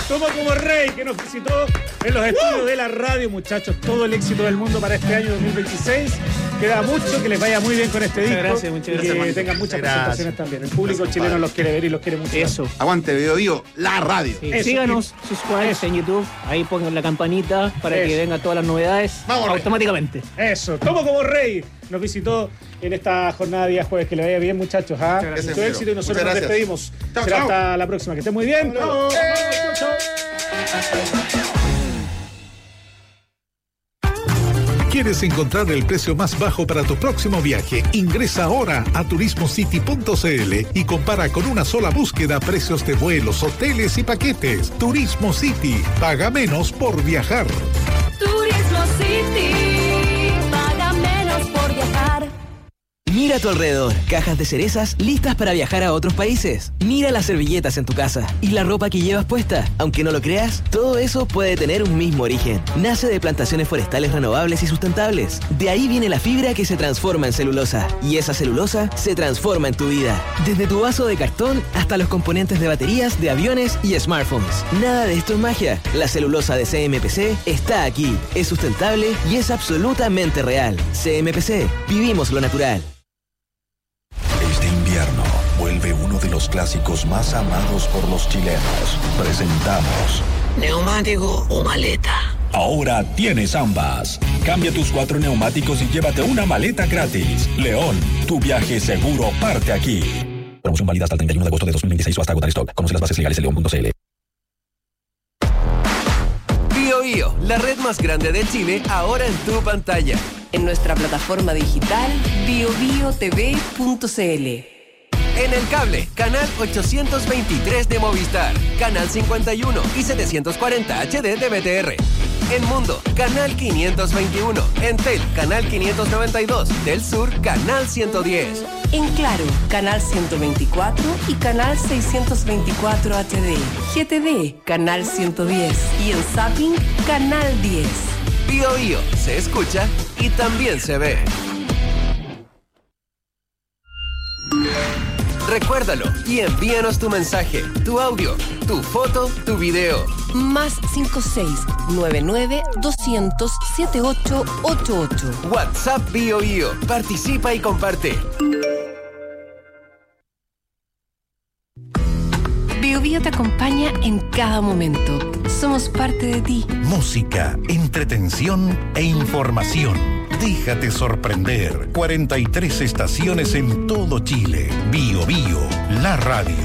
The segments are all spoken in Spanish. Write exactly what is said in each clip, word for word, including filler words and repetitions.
Tomo como Rey, que nos visitó en los estudios de la radio, muchachos. Todo el éxito del mundo para este año dos mil veintiséis. Queda mucho, que les vaya muy bien con este disco. Muchas gracias, muchas gracias. Y que Manito. tengan muchas Gracias. presentaciones también. El público Gracias, chileno padre. los quiere ver y los quiere mucho. Eso. Aguante Bio Bio, la radio. Sí. Eso. Síganos, subscribe en YouTube. Ahí pongan la campanita para Eso. que vengan todas las novedades Vamos, Rey. automáticamente. Eso, Tomo como Rey nos visitó en esta jornada de día jueves. Que le vaya bien, muchachos. ¿ah? Muchas gracias, Mucho éxito y nosotros Muchas nos gracias. despedimos. Chao, Será chao. hasta la próxima. Que estén muy bien. Chao. Chao, chao. ¿Quieres encontrar el precio más bajo para tu próximo viaje? Ingresa ahora a turismo city punto c l y compara con una sola búsqueda precios de vuelos, hoteles y paquetes. Turismo City. Paga menos por viajar. Turismo City, paga menos por viajar. Mira a tu alrededor, cajas de cerezas listas para viajar a otros países. Mira las servilletas en tu casa y la ropa que llevas puesta. Aunque no lo creas, todo eso puede tener un mismo origen. Nace de plantaciones forestales renovables y sustentables. De ahí viene la fibra que se transforma en celulosa. Y esa celulosa se transforma en tu vida. Desde tu vaso de cartón hasta los componentes de baterías, de aviones y smartphones. Nada de esto es magia. La celulosa de C M P C está aquí. Es sustentable y es absolutamente real. C M P C. Vivimos lo natural. Este invierno vuelve uno de los clásicos más amados por los chilenos. Presentamos ¿Neumático o maleta? Ahora tienes ambas. Cambia tus cuatro neumáticos y llévate una maleta gratis. León, tu viaje seguro parte aquí. Promoción válida hasta el treinta y uno de agosto de dos mil veintiséis o hasta agotar stock. Conoce las bases legales en león punto c l. Bio Bio, la red más grande de Chile, ahora en tu pantalla. En nuestra plataforma digital bio bio t v punto c l. En el cable, canal ochocientos veintitrés de Movistar, canal cincuenta y uno y setecientos cuarenta H D de B T R. En Mundo, canal quinientos veintiuno. Entel, canal quinientos noventa y dos. Del Sur, canal ciento diez. En Claro, canal ciento veinticuatro y canal seiscientos veinticuatro H D. G T D, canal ciento diez. Y en Zapping, canal diez. Bio Bio, se escucha y también se ve. Recuérdalo y envíanos tu mensaje, tu audio, tu foto, tu video. Más cinco seis nueve nueve dos cero cero siete ocho ocho ocho. WhatsApp Bio Bio. Participa y comparte. Bio Bio te acompaña en cada momento. Somos parte de ti. Música, entretención e información. Déjate sorprender. cuarenta y tres estaciones en todo Chile. Bio Bio, la radio.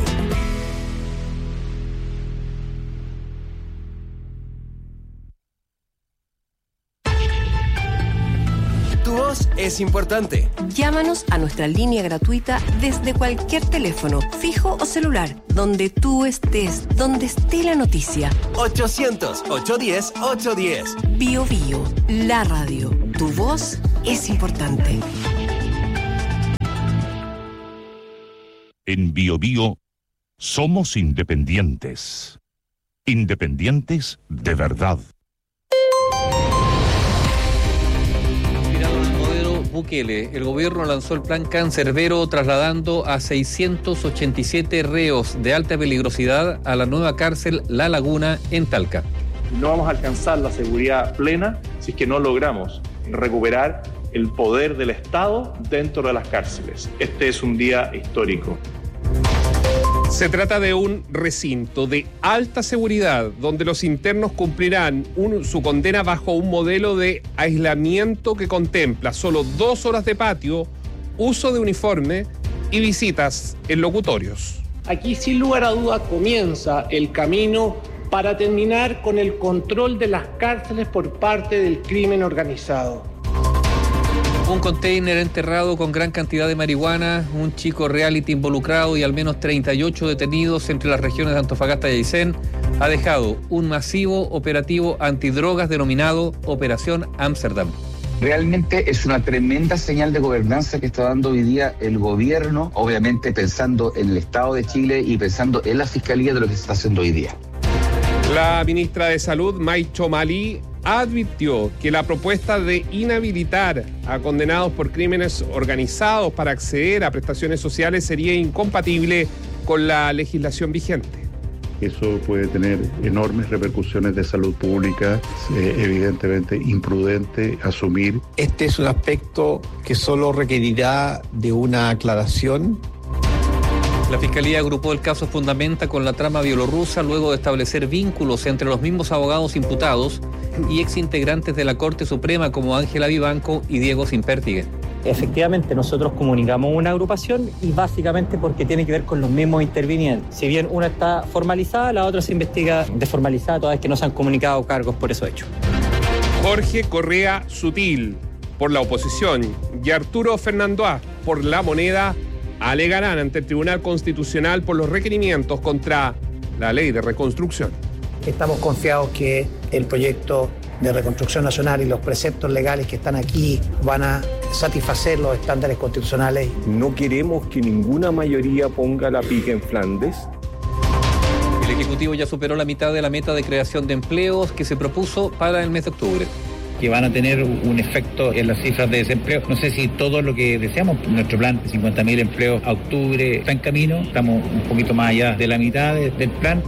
Tu voz es importante. Llámanos a nuestra línea gratuita desde cualquier teléfono, fijo o celular, donde tú estés, donde esté la noticia. ochocientos, ochocientos diez, ochocientos diez. Bio Bio, la radio. Tu voz es importante. En Bio Bio somos independientes. Independientes de verdad. Inspirado en el modelo Bukele, el gobierno lanzó el plan Cancerbero trasladando a seiscientos ochenta y siete reos de alta peligrosidad a la nueva cárcel La Laguna en Talca. No vamos a alcanzar la seguridad plena si es que no logramos recuperar el poder del Estado dentro de las cárceles. Este es un día histórico. Se trata de un recinto de alta seguridad donde los internos cumplirán un, su condena bajo un modelo de aislamiento que contempla solo dos horas de patio, uso de uniforme y visitas en locutorios. Aquí sin lugar a duda comienza el camino para terminar con el control de las cárceles por parte del crimen organizado. Un container enterrado con gran cantidad de marihuana, un chico reality involucrado y al menos treinta y ocho detenidos entre las regiones de Antofagasta y Aysén ha dejado un masivo operativo antidrogas denominado Operación Ámsterdam. Realmente es una tremenda señal de gobernanza que está dando hoy día el gobierno, obviamente pensando en el Estado de Chile y pensando en la Fiscalía de lo que se está haciendo hoy día. La ministra de Salud, May Chomali, advirtió que la propuesta de inhabilitar a condenados por crímenes organizados para acceder a prestaciones sociales sería incompatible con la legislación vigente. Eso puede tener enormes repercusiones de salud pública, eh, evidentemente imprudente asumir. Este es un aspecto que solo requerirá de una aclaración. La Fiscalía agrupó el caso Fundamenta con la trama bielorrusa luego de establecer vínculos entre los mismos abogados imputados y exintegrantes de la Corte Suprema como Ángela Vivanco y Diego Simpértigue. Efectivamente, nosotros comunicamos una agrupación y básicamente porque tiene que ver con los mismos intervinientes. Si bien una está formalizada, la otra se investiga desformalizada, toda vez que no se han comunicado cargos por esos hechos. Jorge Correa Sutil, por la oposición, y Arturo Fernandoa, por La Moneda, alegarán ante el Tribunal Constitucional por los requerimientos contra la ley de reconstrucción. Estamos confiados que el proyecto de reconstrucción nacional y los preceptos legales que están aquí van a satisfacer los estándares constitucionales. No queremos que ninguna mayoría ponga la pica en Flandes. El Ejecutivo ya superó la mitad de la meta de creación de empleos que se propuso para el mes de octubre. Que van a tener un efecto en las cifras de desempleo. No sé si todo lo que deseamos, nuestro plan de cincuenta mil empleos a octubre está en camino, estamos un poquito más allá de la mitad de, del plan.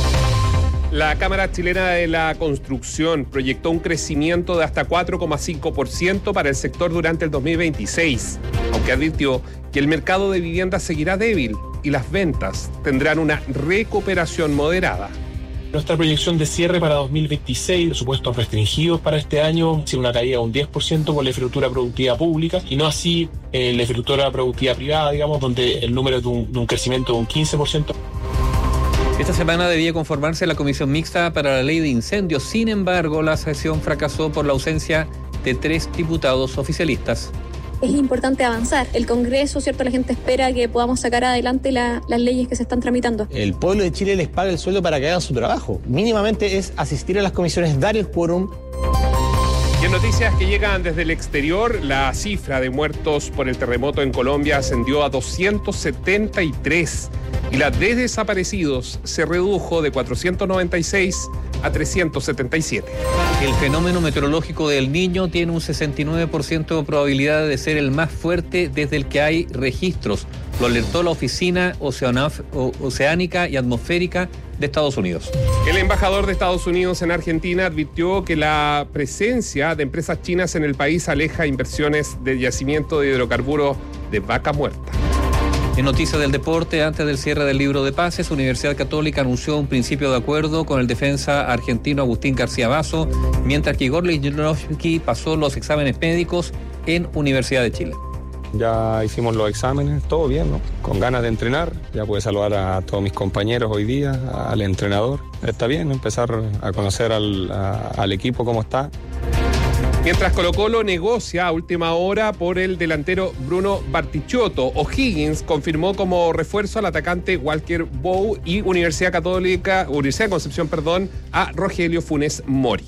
La Cámara Chilena de la Construcción proyectó un crecimiento de hasta cuatro coma cinco por ciento para el sector durante el dos mil veintiséis, aunque advirtió que el mercado de viviendas seguirá débil y las ventas tendrán una recuperación moderada. Nuestra proyección de cierre para dos mil veintiséis, presupuestos restringidos para este año, ha sido una caída de un diez por ciento por la infraestructura productiva pública y no así eh, la infraestructura productiva privada, digamos, donde el número es de un, de un crecimiento de un quince por ciento. Esta semana debía conformarse la comisión mixta para la ley de incendios. Sin embargo, la sesión fracasó por la ausencia de tres diputados oficialistas. Es importante avanzar. El Congreso, ¿cierto? La gente espera que podamos sacar adelante la, las leyes que se están tramitando. El pueblo de Chile les paga el sueldo para que hagan su trabajo. Mínimamente es asistir a las comisiones, dar el quórum. Y en noticias que llegan desde el exterior, la cifra de muertos por el terremoto en Colombia ascendió a doscientos setenta y tres y la de desaparecidos se redujo de cuatrocientos noventa y seis a trescientos setenta y siete. El fenómeno meteorológico del Niño tiene un sesenta y nueve por ciento de probabilidad de ser el más fuerte desde el que hay registros. Lo alertó la Oficina Oceanaf- Oceánica y Atmosférica de Estados Unidos. El embajador de Estados Unidos en Argentina advirtió que la presencia de empresas chinas en el país aleja inversiones de yacimiento de hidrocarburos de Vaca Muerta. En noticias del deporte, antes del cierre del libro de pases, Universidad Católica anunció un principio de acuerdo con el defensa argentino Agustín García Basso, mientras que Igor Lichnowsky pasó los exámenes médicos en Universidad de Chile. Ya hicimos los exámenes, todo bien, ¿no? Con ganas de entrenar. Ya pude saludar a todos mis compañeros hoy día, al entrenador. Está bien empezar a conocer al, a, al equipo cómo está. Mientras Colo-Colo negocia a última hora por el delantero Bruno Bartichotto, O'Higgins confirmó como refuerzo al atacante Walker Bow y Universidad Católica, Universidad de Concepción, perdón, a Rogelio Funes Mori.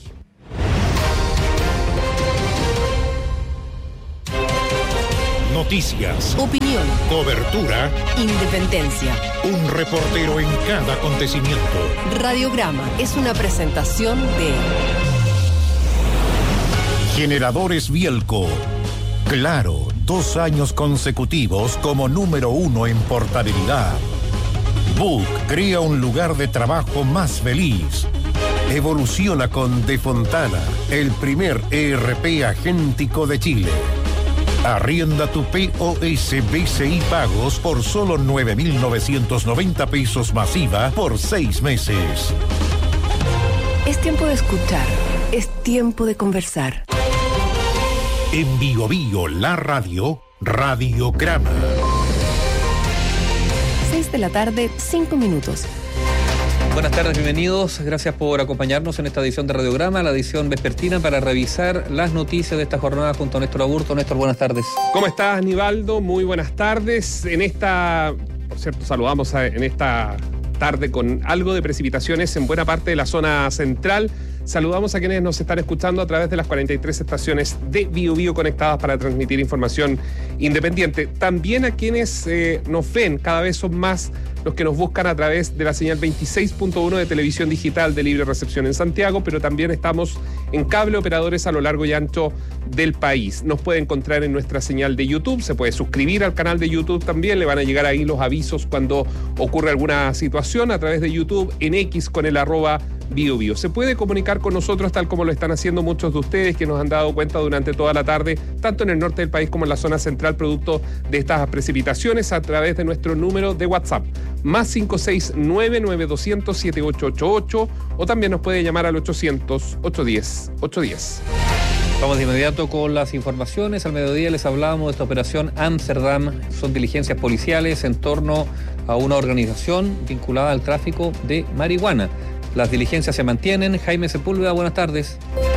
Noticias, opinión, cobertura, independencia. Un reportero en cada acontecimiento. Radiograma es una presentación de Generadores Bielco. Claro, dos años consecutivos como número uno en portabilidad. Book crea un lugar de trabajo más feliz. Evoluciona con De Fontana, el primer E R P agéntico de Chile. Arrienda tu P O S B C I pagos por solo nueve mil novecientos noventa pesos masiva por seis meses. Es tiempo de escuchar, es tiempo de conversar. En Bio Bio, la radio, Radiograma. seis de la tarde, cinco minutos. Buenas tardes, bienvenidos. Gracias por acompañarnos en esta edición de Radiograma, la edición vespertina para revisar las noticias de esta jornada junto a Néstor Aburto. Néstor, buenas tardes. ¿Cómo estás, Nivaldo? Muy buenas tardes. En esta, por cierto, saludamos a, en esta tarde con algo de precipitaciones en buena parte de la zona central. Saludamos a quienes nos están escuchando a través de las cuarenta y tres estaciones de Bio Bio conectadas para transmitir información independiente. También a quienes eh, nos ven, cada vez son más los que nos buscan a través de la señal veintiséis punto uno de televisión digital de libre recepción en Santiago, pero también estamos en cable operadores a lo largo y ancho del país. Nos puede encontrar en nuestra señal de YouTube, se puede suscribir al canal de YouTube también, le van a llegar ahí los avisos cuando ocurre alguna situación a través de YouTube, en X con el arroba Bio Bio. Se puede comunicar con nosotros tal como lo están haciendo muchos de ustedes que nos han dado cuenta durante toda la tarde, tanto en el norte del país como en la zona central, producto de estas precipitaciones, a través de nuestro número de WhatsApp, más cinco seis nueve nueve dos cero cero siete ocho ocho ocho, o también nos puede llamar al ochocientos, ochocientos diez, ochocientos diez. Vamos de inmediato con las informaciones. Al mediodía les hablábamos de esta operación Amsterdam. Son diligencias policiales en torno a una organización vinculada al tráfico de marihuana. Las diligencias se mantienen. Jaime Sepúlveda, buenas tardes.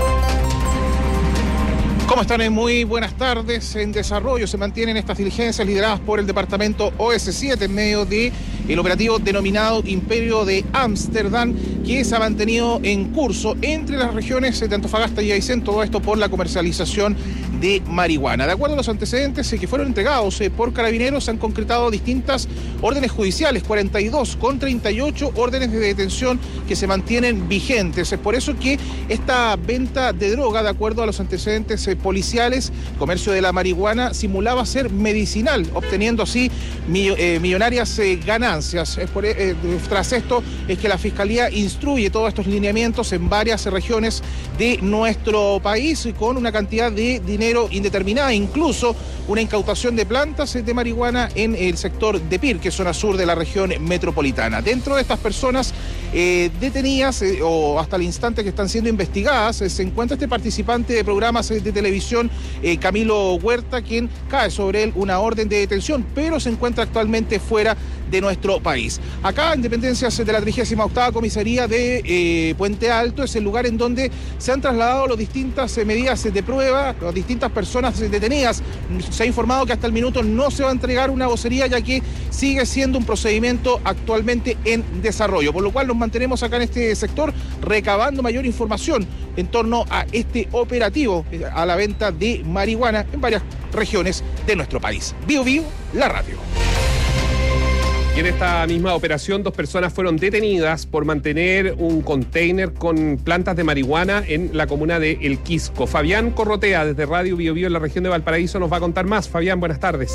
¿Cómo están? Muy buenas tardes. En desarrollo se mantienen estas diligencias lideradas por el departamento O S siete en medio de el operativo denominado Imperio de Ámsterdam, que se ha mantenido en curso entre las regiones de Antofagasta y Aysén, todo esto por la comercialización de marihuana. De acuerdo a los antecedentes que fueron entregados por Carabineros, se han concretado distintas órdenes judiciales, cuarenta y dos con treinta y ocho órdenes de detención que se mantienen vigentes. Es por eso que esta venta de droga, de acuerdo a los antecedentes policiales, comercio de la marihuana, simulaba ser medicinal, obteniendo así millonarias ganancias. Es por, eh, tras esto es que la Fiscalía instruye todos estos lineamientos en varias regiones de nuestro país con una cantidad de dinero indeterminada, incluso una incautación de plantas de marihuana en el sector de Pirque, zona sur de la región metropolitana. Dentro de estas personas eh, detenidas eh, o hasta el instante que están siendo investigadas, eh, se encuentra este participante de programas de televisión, eh, Camilo Huerta, quien cae sobre él una orden de detención, pero se encuentra actualmente fuera de nuestro país. Acá, en dependencias de la trigésima octava comisaría de eh, Puente Alto, es el lugar en donde se han trasladado las distintas eh, medidas de prueba, las distintas personas detenidas. Se ha informado que hasta el minuto no se va a entregar una vocería, ya que sigue siendo un procedimiento actualmente en desarrollo, por lo cual nos mantenemos acá en este sector recabando mayor información en torno a este operativo a la venta de marihuana en varias regiones de nuestro país. Bio Bio, la radio. Y en esta misma operación, dos personas fueron detenidas por mantener un container con plantas de marihuana en la comuna de El Quisco. Fabián Corrotea, desde Radio Bio Bio en la región de Valparaíso, nos va a contar más. Fabián, buenas tardes.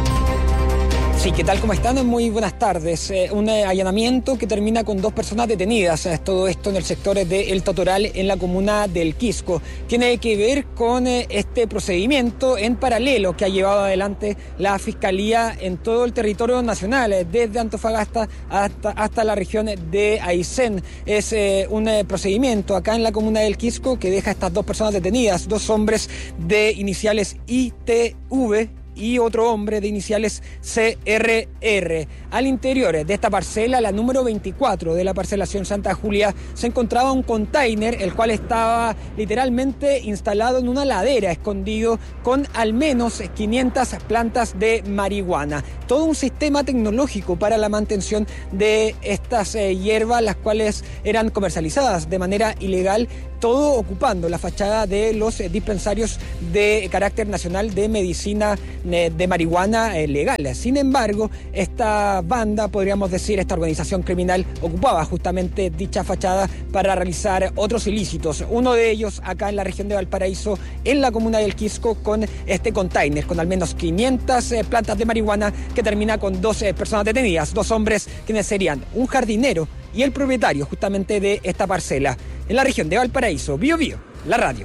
Sí, ¿qué tal? ¿Cómo están? Muy buenas tardes. Eh, un eh, allanamiento que termina con dos personas detenidas. Eh, todo esto en el sector de El Totoral, en la comuna del Quisco. Tiene que ver con eh, este procedimiento en paralelo que ha llevado adelante la Fiscalía en todo el territorio nacional, eh, desde Antofagasta hasta, hasta la región de Aysén. Es eh, un eh, procedimiento acá en la comuna del Quisco que deja a estas dos personas detenidas, dos hombres de iniciales I T V y otro hombre de iniciales C R R. Al interior de esta parcela, la número veinticuatro de la parcelación Santa Julia, se encontraba un container, el cual estaba literalmente instalado en una ladera, escondido con al menos quinientas plantas de marihuana. Todo un sistema tecnológico para la mantención de estas eh, hierbas, las cuales eran comercializadas de manera ilegal, todo ocupando la fachada de los eh, dispensarios de carácter nacional de medicina eh, de marihuana eh, legal. Sin embargo, esta banda, podríamos decir, esta organización criminal, ocupaba justamente dicha fachada para realizar otros ilícitos. Uno de ellos acá en la región de Valparaíso, en la comuna del Quisco, con este container, con al menos quinientas eh, plantas de marihuana, que termina con doce personas detenidas, dos hombres quienes serían un jardinero y el propietario justamente de esta parcela. En la región de Valparaíso, Bio Bio, la radio.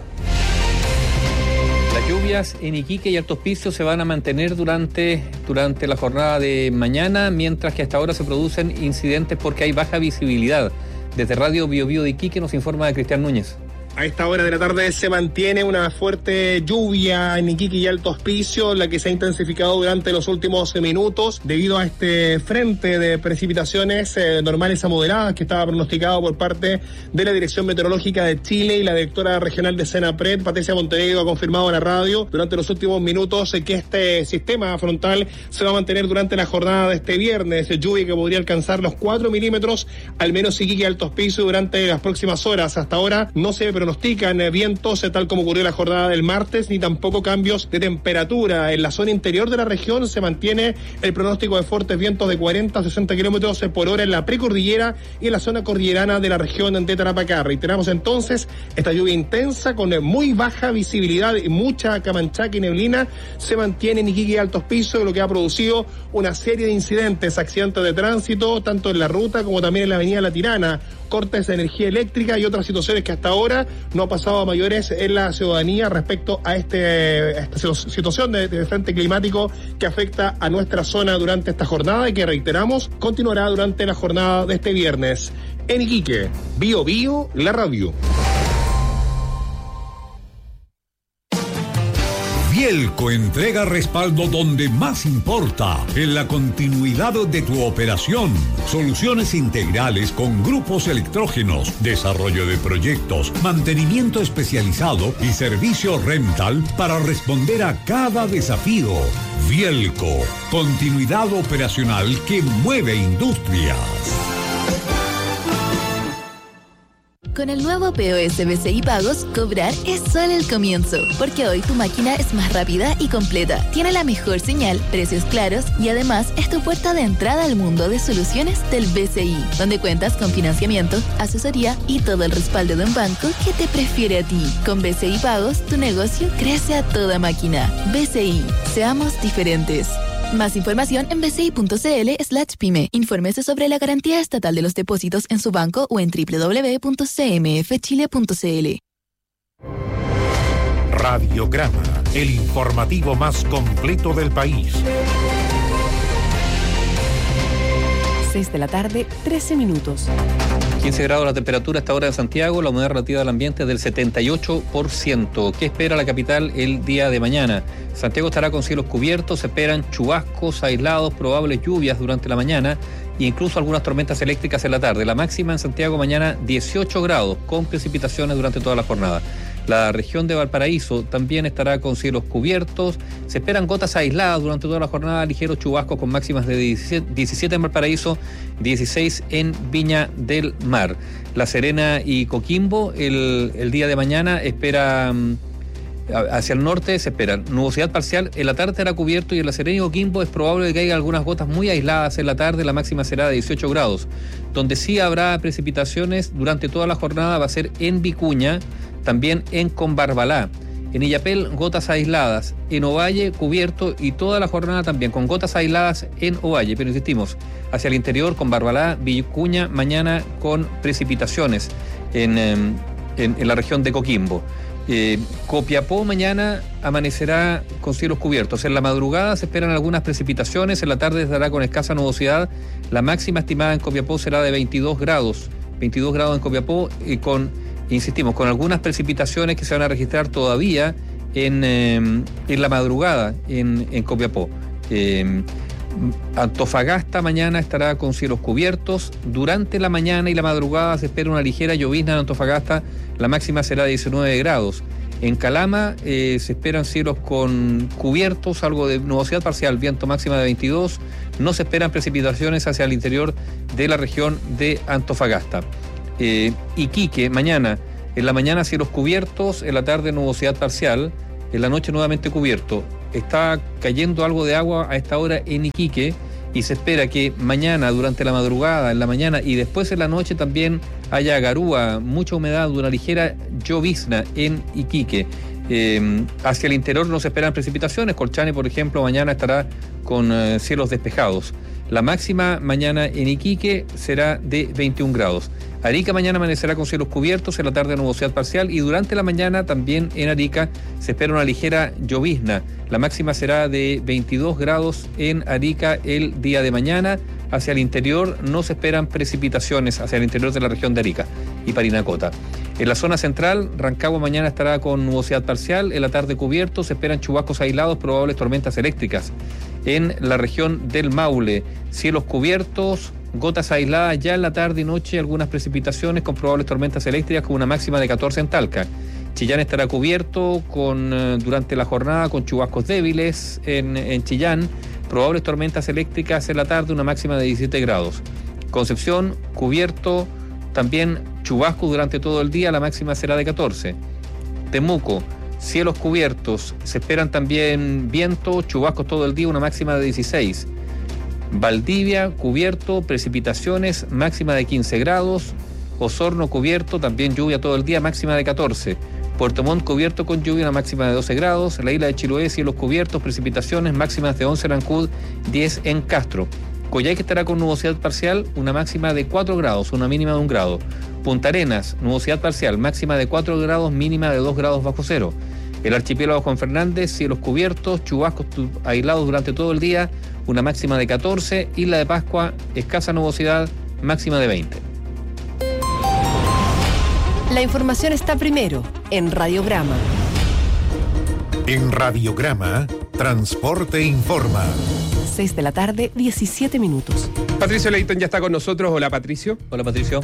Las lluvias en Iquique y Alto Hospicio se van a mantener durante, durante la jornada de mañana, mientras que hasta ahora se producen incidentes porque hay baja visibilidad. Desde Radio Bio Bio de Iquique nos informa Cristian Núñez. A esta hora de la tarde se mantiene una fuerte lluvia en Iquique y Alto Hospicio, la que se ha intensificado durante los últimos minutos debido a este frente de precipitaciones eh, normales a moderadas que estaba pronosticado por parte de la Dirección Meteorológica de Chile, y la directora regional de Senapred, Patricia Montenegro, ha confirmado a la radio durante los últimos minutos eh, que este sistema frontal se va a mantener durante la jornada de este viernes. Lluvia que podría alcanzar los cuatro milímetros, al menos Iquique y Alto Hospicio, durante las próximas horas. Hasta ahora no se pronostican eh, vientos eh, tal como ocurrió la jornada del martes, ni tampoco cambios de temperatura. En la zona interior de la región se mantiene el pronóstico de fuertes vientos de cuarenta a sesenta kilómetros por hora en la precordillera y en la zona cordillerana de la región de Tarapacá. Reiteramos entonces, esta lluvia intensa con muy baja visibilidad y mucha camanchaca y neblina se mantiene en Iquique y Altos Pisos, lo que ha producido una serie de incidentes, accidentes de tránsito, tanto en la ruta como también en la avenida La Tirana, cortes de energía eléctrica y otras situaciones que hasta ahora no ha pasado a mayores en la ciudadanía respecto a, este, a esta situación de, de frente climático que afecta a nuestra zona durante esta jornada y que, reiteramos, continuará durante la jornada de este viernes. En Iquique, Bio Bio, la radio. Vielco entrega respaldo donde más importa, en la continuidad de tu operación. Soluciones integrales con grupos electrógenos, desarrollo de proyectos, mantenimiento especializado y servicio rental para responder a cada desafío. Vielco, continuidad operacional que mueve industrias. Con el nuevo P O S B C I Pagos, cobrar es solo el comienzo, porque hoy tu máquina es más rápida y completa, tiene la mejor señal, precios claros y además es tu puerta de entrada al mundo de soluciones del B C I, donde cuentas con financiamiento, asesoría y todo el respaldo de un banco que te prefiere a ti. Con B C I Pagos, tu negocio crece a toda máquina. B C I, seamos diferentes. Más información en bci.cl slash pyme. Infórmese sobre la garantía estatal de los depósitos en su banco o en doble u doble u doble u punto c m f chile punto c l. Radiograma, el informativo más completo del país. seis de la tarde, trece minutos. quince grados la temperatura a esta hora en Santiago, la humedad relativa del ambiente es del setenta y ocho por ciento. ¿Qué espera la capital el día de mañana? Santiago estará con cielos cubiertos, se esperan chubascos aislados, probables lluvias durante la mañana e incluso algunas tormentas eléctricas en la tarde. La máxima en Santiago mañana dieciocho grados, con precipitaciones durante toda la jornada. La región de Valparaíso también estará con cielos cubiertos. Se esperan gotas aisladas durante toda la jornada, ligeros chubascos con máximas de diecisiete en Valparaíso, dieciséis en Viña del Mar. La Serena y Coquimbo el, el día de mañana espera... Hacia el norte se espera nubosidad parcial, en la tarde estará cubierto y en La Serena y Coquimbo es probable que haya algunas gotas muy aisladas en la tarde, la máxima será de dieciocho grados. Donde sí habrá precipitaciones durante toda la jornada va a ser en Vicuña, también en Combarbalá. En Illapel, gotas aisladas, en Ovalle, cubierto y toda la jornada también con gotas aisladas en Ovalle, pero insistimos, hacia el interior, Combarbalá, Vicuña, mañana con precipitaciones en, en, en la región de Coquimbo. Eh, Copiapó mañana amanecerá con cielos cubiertos. En la madrugada se esperan algunas precipitaciones, en la tarde estará con escasa nubosidad. La máxima estimada en Copiapó será de veintidós grados, veintidós grados en Copiapó y con, insistimos, con algunas precipitaciones que se van a registrar todavía en, eh, en la madrugada en, en Copiapó. Eh, Antofagasta mañana estará con cielos cubiertos. Durante la mañana y la madrugada se espera una ligera llovizna en Antofagasta. La máxima será de diecinueve grados. En Calama eh, se esperan cielos con cubiertos, algo de nubosidad parcial, viento máxima de veintidós. No se esperan precipitaciones hacia el interior de la región de Antofagasta. Eh, Iquique, mañana, en la mañana cielos cubiertos, en la tarde nubosidad parcial, en la noche nuevamente cubierto. Está cayendo algo de agua a esta hora en Iquique y se espera que mañana, durante la madrugada, en la mañana y después en la noche también haya garúa, mucha humedad, una ligera llovizna en Iquique. Eh, hacia el interior no se esperan precipitaciones. Colchane, por ejemplo, mañana estará con eh, cielos despejados. La máxima mañana en Iquique será de veintiún grados. Arica mañana amanecerá con cielos cubiertos, en la tarde nubosidad parcial y durante la mañana también en Arica se espera una ligera llovizna. La máxima será de veintidós grados en Arica el día de mañana. Hacia el interior no se esperan precipitaciones hacia el interior de la región de Arica y Parinacota. En la zona central, Rancagua mañana estará con nubosidad parcial, en la tarde cubierto, se esperan chubascos aislados, probables tormentas eléctricas. En la región del Maule, cielos cubiertos, gotas aisladas ya en la tarde y noche, algunas precipitaciones con probables tormentas eléctricas con una máxima de catorce en Talca. Chillán estará cubierto con eh, durante la jornada con chubascos débiles en, en Chillán, probables tormentas eléctricas en la tarde, una máxima de diecisiete grados. Concepción, cubierto También chubascos durante todo el día, la máxima será de catorce. Temuco, cielos cubiertos, se esperan también viento, chubascos todo el día, una máxima de dieciséis. Valdivia, cubierto, precipitaciones, máxima de quince grados. Osorno, cubierto, también lluvia todo el día, máxima de catorce. Puerto Montt, cubierto con lluvia, una máxima de doce grados. La isla de Chiloé, cielos cubiertos, precipitaciones, máximas de once en Ancud, diez en Castro. Coyhaique estará con nubosidad parcial, una máxima de cuatro grados, una mínima de un grado. Punta Arenas, nubosidad parcial, máxima de cuatro grados, mínima de dos grados bajo cero. El archipiélago Juan Fernández, cielos cubiertos, chubascos aislados durante todo el día, una máxima de catorce. Isla de Pascua, escasa nubosidad, máxima de veinte. La información está primero en Radiograma. En Radiograma, Transporte Informa. seis de la tarde, diecisiete minutos. Patricio Leighton ya está con nosotros. Hola, Patricio. Hola, Patricio.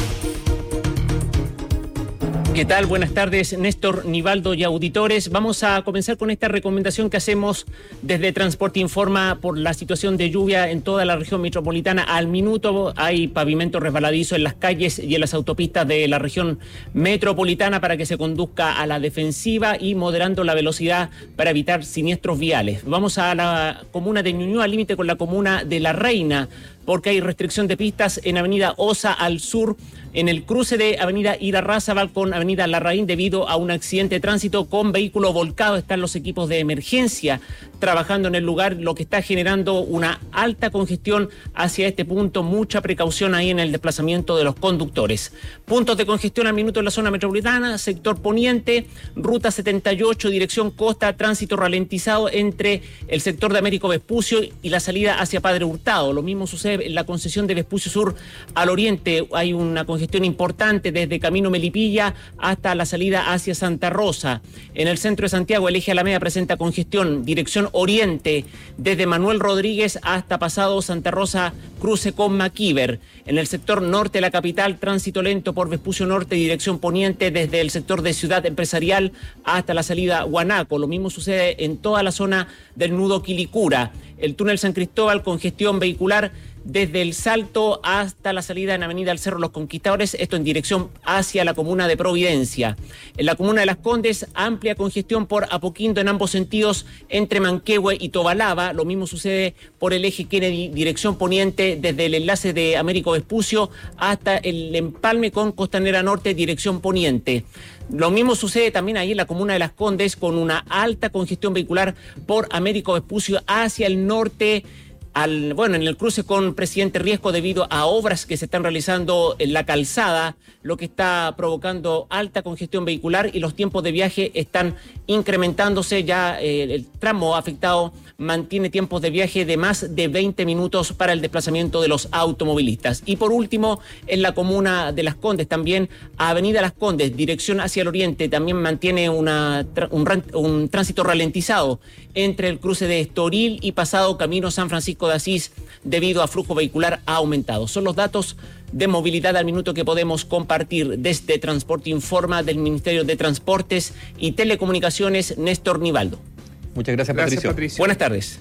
¿Qué tal? Buenas tardes, Néstor, Nivaldo y auditores. Vamos a comenzar con esta recomendación que hacemos desde Transporte Informa por la situación de lluvia en toda la región metropolitana. Al minuto hay pavimento resbaladizo en las calles y en las autopistas de la región metropolitana para que se conduzca a la defensiva y moderando la velocidad para evitar siniestros viales. Vamos a la comuna de Ñuñoa, al límite con la comuna de La Reina, porque hay restricción de pistas en Avenida Osa al sur, en el cruce de Avenida Irarrázaval con Avenida Larraín debido a un accidente de tránsito con vehículo volcado. Están los equipos de emergencia trabajando en el lugar, lo que está generando una alta congestión hacia este punto. Mucha precaución ahí en el desplazamiento de los conductores. Puntos de congestión al minuto en la zona metropolitana, sector poniente, ruta setenta y ocho, dirección costa, tránsito ralentizado entre el sector de Américo Vespucio y la salida hacia Padre Hurtado. Lo mismo sucede en la concesión de Vespucio Sur al oriente. Hay una congestión importante desde Camino Melipilla hasta la salida hacia Santa Rosa. En el centro de Santiago, el eje Alameda presenta congestión, dirección oriente, desde Manuel Rodríguez hasta pasado Santa Rosa, cruce con Maquíver. En el sector norte de la capital, tránsito lento por Vespucio Norte, dirección poniente, desde el sector de Ciudad Empresarial hasta la salida Guanaco. Lo mismo sucede en toda la zona del nudo Quilicura. El túnel San Cristóbal, congestión vehicular desde el Salto hasta la salida en Avenida El Cerro Los Conquistadores, esto en dirección hacia la comuna de Providencia. En la comuna de Las Condes, amplia congestión por Apoquindo en ambos sentidos entre Manquehue y Tobalaba. Lo mismo sucede por el eje Kennedy, dirección poniente, desde el enlace de Américo Vespucio hasta el empalme con Costanera Norte, dirección poniente. Lo mismo sucede también ahí en la comuna de Las Condes, con una alta congestión vehicular por Américo Vespucio hacia el norte, Al, bueno, en el cruce con Presidente Riesco debido a obras que se están realizando en la calzada, lo que está provocando alta congestión vehicular y los tiempos de viaje están incrementándose. Ya eh, el tramo afectado mantiene tiempos de viaje de más de veinte minutos para el desplazamiento de los automovilistas. Y por último, en la comuna de Las Condes también, Avenida Las Condes, dirección hacia el oriente, también mantiene una, un, un tránsito ralentizado entre el cruce de Estoril y pasado Camino San Francisco de Asís debido a flujo vehicular ha aumentado. Son los datos de movilidad al minuto que podemos compartir desde Transporte Informa del Ministerio de Transportes y Telecomunicaciones, Néstor Nivaldo. Muchas gracias, Gracias, Patricio. Patricio. Buenas tardes.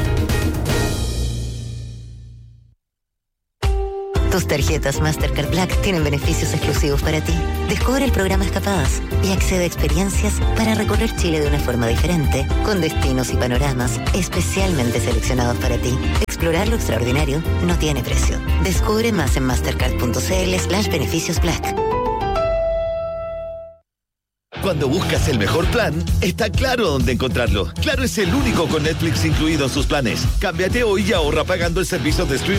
Tus tarjetas Mastercard Black tienen beneficios exclusivos para ti. Descubre el programa Escapadas y accede a experiencias para recorrer Chile de una forma diferente, con destinos y panoramas especialmente seleccionados para ti. Explorar lo extraordinario no tiene precio. Descubre más en mastercard.cl slash beneficios black. Cuando buscas el mejor plan, está claro dónde encontrarlo. Claro es el único con Netflix incluido en sus planes. Cámbiate hoy y ahorra pagando el servicio de streaming